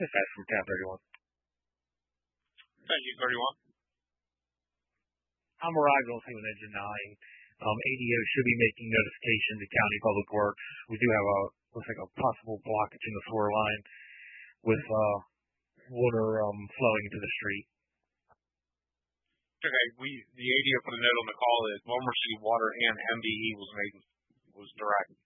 That's from Town 31. Thank you, 31. I'm Arrival on Engine 9. ADO should be making notification to County Public Works. We do have looks like a possible blockage in the sewer line with water flowing into the street. Okay, the ADO put a note on the call that Wilmer City Water and MDE was direct.